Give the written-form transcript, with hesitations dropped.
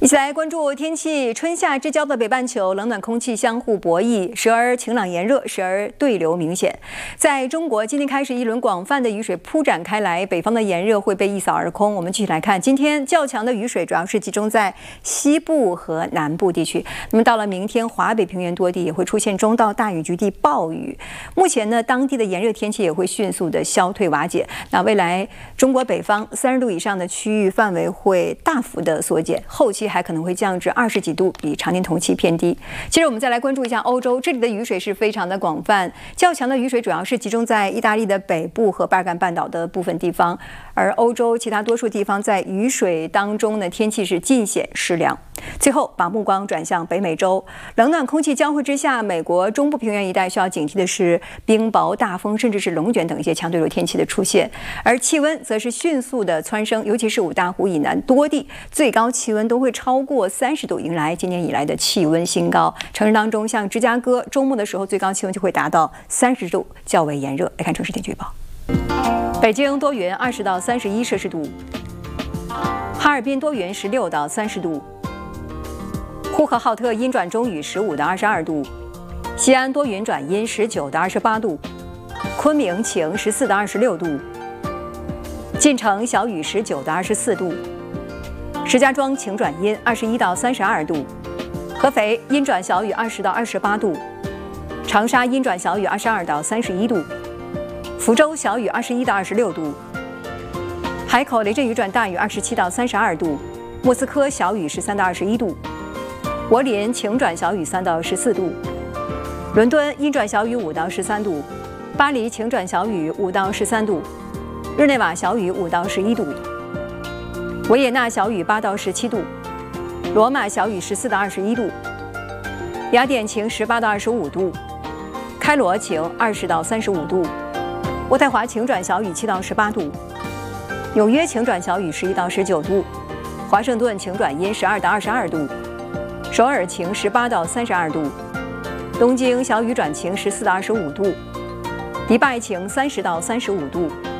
一起来关注天气。春夏之交的北半球，冷暖空气相互博弈，时而晴朗炎热，时而对流明显。在中国，今天开始一轮广泛的雨水铺展开来，北方的炎热会被一扫而空。我们继续来看，今天较强的雨水主要是集中在西部和南部地区。那么到了明天，华北平原多地也会出现中到大雨局地暴雨。目前呢，当地的炎热天气也会迅速的消退瓦解。那未来中国北方30度以上的区域范围会大幅的缩减，后期还可能会降至20几度，比常年同期偏低。接着我们再来关注一下欧洲，这里的雨水是非常的广泛，较强的雨水主要是集中在意大利的北部和巴尔干半岛的部分地方，而欧洲其他多数地方在雨水当中呢，天气是尽显湿凉。最后把目光转向北美洲，冷暖空气交汇之下，美国中部平原一带需要警惕的是冰雹、大风，甚至是龙卷等一些强对流天气的出现，而气温则是迅速的蹿升，尤其是五大湖以南多地最高气温都会超过30度，迎来今年以来的气温新高。城市当中，像芝加哥周末的时候，最高气温就会达到30度，较为炎热。来看城市天气预报：北京多云，20到31摄氏度；哈尔滨多云，16到30度；呼和浩特阴转中雨，15到22度；西安多云转阴，19到28度；昆明晴，14到26度；晋城小雨，19到24度；石家庄晴转阴，21到32度；合肥阴转小雨，20到28度；长沙阴转小雨，22到31度；福州小雨，21到26度；海口雷阵雨转大雨，27到32度；莫斯科小雨，13到21度；柏林晴转小雨，3到14度；伦敦阴转小雨，5到13度；巴黎晴转小雨，5到13度；日内瓦小雨，5到11度；维也纳小雨，8到17度；罗马小雨，14到21度；雅典晴，18到25度；开罗晴，20到35度；渥太华晴转小雨，7到18度；纽约晴转小雨，11到19度；华盛顿晴转阴，12到22度；首尔晴，18到32度；东京小雨转晴，14到25度；迪拜晴，30到35度；